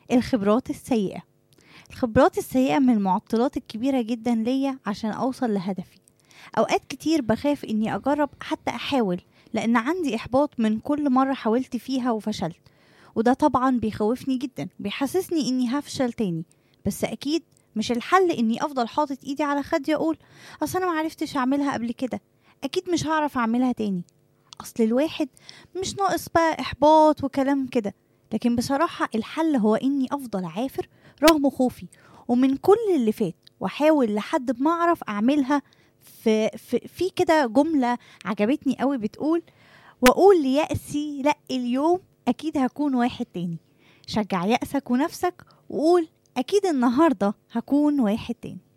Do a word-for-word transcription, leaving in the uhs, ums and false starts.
الخبرات السيئة. الخبرات السيئة من المعطلات الكبيرة جدا ليا عشان أوصل لهدفي. أوقات كتير بخاف إني أجرب حتى أحاول، لأن عندي إحباط من كل مرة حاولت فيها وفشلت، وده طبعا بيخوفني جدا، بيحسسني إني هفشل تاني. بس أكيد مش الحل إني أفضل حاطط إيدي على خدي أقول أصل أنا معرفتش أعملها قبل كده، أكيد مش هعرف أعملها تاني. أصل الواحد مش ناقص بقى إحباط وكلام كده. لكن بصراحة الحل هو إني أفضل عافر رغم خوفي ومن كل اللي فات، وأحاول لحد ما أعرف أعملها. في, في, في كده جملة عجبتني قوي بتقول: وأقول ليأسي لأ، اليوم أكيد هكون واحد تاني. شجع يأسك ونفسك وقول أكيد النهاردة هكون واحد تاني.